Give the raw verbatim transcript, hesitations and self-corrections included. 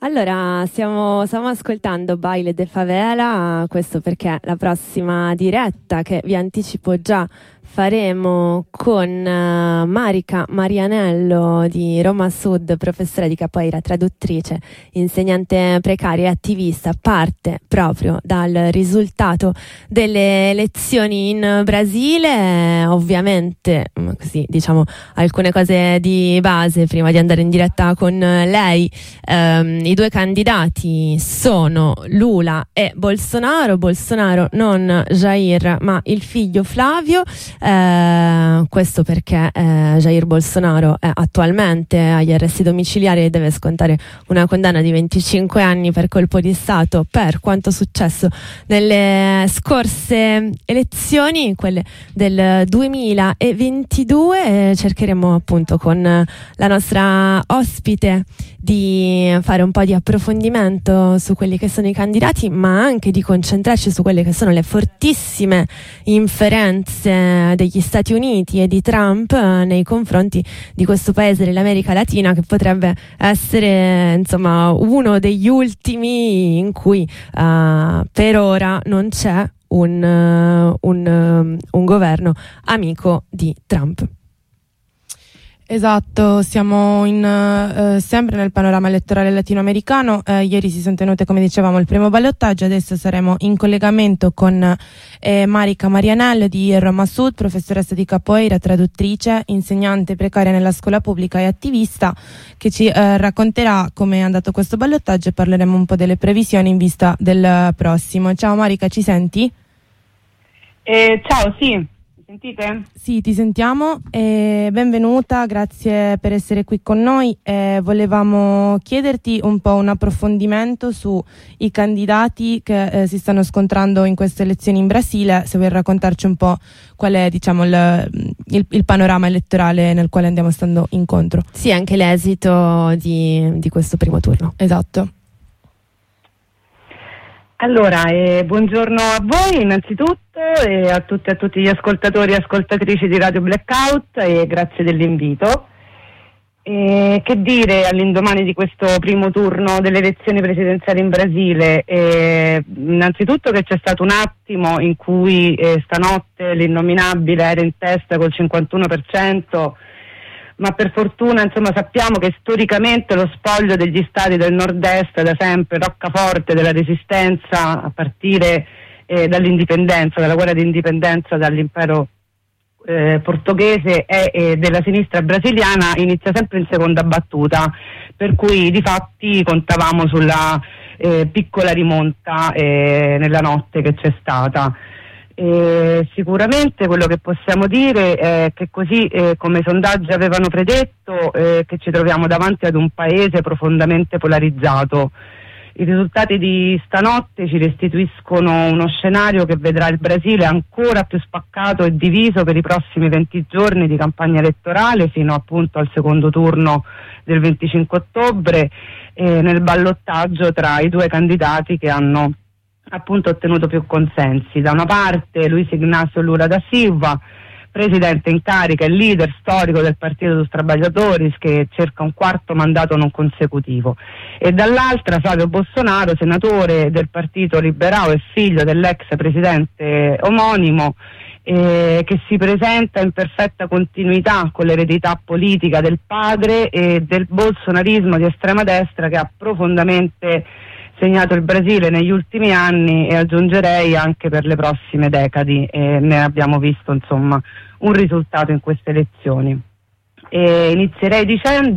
Allora, stiamo, stiamo ascoltando Baile de Favela, questo perché la prossima diretta, che vi anticipo già, faremo con uh, Marica Marianello di Roma Sud, professora di capoeira, traduttrice, insegnante precaria e attivista, parte proprio dal risultato delle elezioni in Brasile. Ovviamente, così diciamo alcune cose di base prima di andare in diretta con lei. Um, I due candidati sono Lula e Bolsonaro. Bolsonaro non Jair, ma il figlio Flavio. Eh, questo perché eh, Jair Bolsonaro è attualmente agli arresti domiciliari e deve scontare una condanna di venticinque anni per colpo di Stato per quanto successo nelle scorse elezioni, quelle del duemilaventidue. Eh, cercheremo appunto con la nostra ospite di fare un po' di approfondimento su quelli che sono i candidati, ma anche di concentrarci su quelle che sono le fortissime inferenze degli Stati Uniti e di Trump nei confronti di questo paese dell'America Latina, che potrebbe essere insomma uno degli ultimi in cui uh, per ora non c'è un, uh, un, uh, un governo amico di Trump. Esatto, siamo in, eh, sempre nel panorama elettorale latinoamericano. Eh, ieri si sono tenute, come dicevamo, il primo ballottaggio. Adesso saremo in collegamento con eh, Marica Marianello di Roma Sud, professoressa di capoeira, traduttrice, insegnante precaria nella scuola pubblica e attivista, che ci eh, racconterà come è andato questo ballottaggio e parleremo un po' delle previsioni in vista del prossimo. Ciao Marica, ci senti? Eh, ciao, sì. Sentite? Sì, ti sentiamo. Eh, benvenuta, grazie per essere qui con noi. Eh, volevamo chiederti un po' un approfondimento sui candidati che eh, si stanno scontrando in queste elezioni in Brasile, se vuoi raccontarci un po' qual è, diciamo, il, il, il panorama elettorale nel quale andiamo stando incontro. Sì, anche l'esito di, di questo primo turno. Esatto. Allora, eh, buongiorno a voi innanzitutto e a tutti e a tutti gli ascoltatori e ascoltatrici di Radio Blackout, e grazie dell'invito. E che dire all'indomani di questo primo turno delle elezioni presidenziali in Brasile? Eh, innanzitutto che c'è stato un attimo in cui eh, stanotte l'innominabile era in testa col cinquantuno per cento, ma per fortuna insomma sappiamo che storicamente lo spoglio degli stati del nord-est è da sempre roccaforte della resistenza, a partire eh, dall'indipendenza, dalla guerra di indipendenza dall'impero eh, portoghese e eh, della sinistra brasiliana, inizia sempre in seconda battuta, per cui di fatti contavamo sulla eh, piccola rimonta eh, nella notte che c'è stata. Eh, sicuramente quello che possiamo dire è che così eh, come i sondaggi avevano predetto, eh, che ci troviamo davanti ad un paese profondamente polarizzato. I risultati di stanotte ci restituiscono uno scenario che vedrà il Brasile ancora più spaccato e diviso per i prossimi venti giorni di campagna elettorale, fino appunto al secondo turno del venticinque ottobre, eh, nel ballottaggio tra i due candidati che hanno appunto ottenuto più consensi. Da una parte Luiz Inácio Lula da Silva, presidente in carica e leader storico del Partito dos Trabalhadores, che cerca un quarto mandato non consecutivo, e dall'altra Flavio Bolsonaro, senatore del Partito Liberal e figlio dell'ex presidente omonimo, eh, che si presenta in perfetta continuità con l'eredità politica del padre e del bolsonarismo di estrema destra che ha profondamente segnato il Brasile negli ultimi anni, e aggiungerei anche per le prossime decadi, e ne abbiamo visto insomma un risultato in queste elezioni. E inizierei dicendo